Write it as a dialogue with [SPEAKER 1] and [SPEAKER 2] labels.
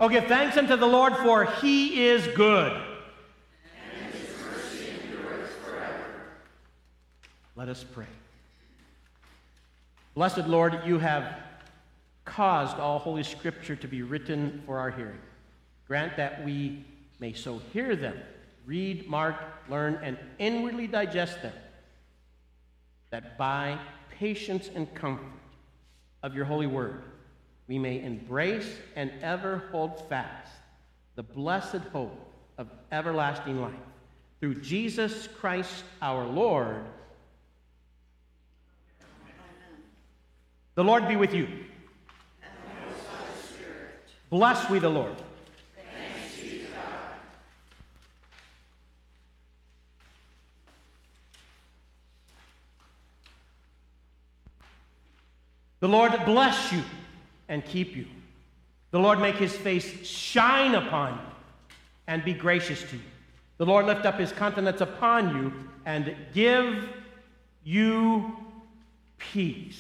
[SPEAKER 1] Oh, give thanks unto the Lord, for he is good.
[SPEAKER 2] And his mercy endures forever.
[SPEAKER 1] Let us pray. Blessed Lord, you have caused all Holy Scripture to be written for our hearing. Grant that we may so hear them, read, mark, learn, and inwardly digest them, that by patience and comfort of your holy word, we may embrace and ever hold fast the blessed hope of everlasting life. Through Jesus Christ our Lord.
[SPEAKER 2] Amen.
[SPEAKER 1] The Lord be with you.
[SPEAKER 2] And also thy spirit.
[SPEAKER 1] Bless we the Lord.
[SPEAKER 2] Thanks be to God.
[SPEAKER 1] The Lord bless you and keep you. The Lord make his face shine upon you and be gracious to you. The Lord lift up his countenance upon you and give you peace.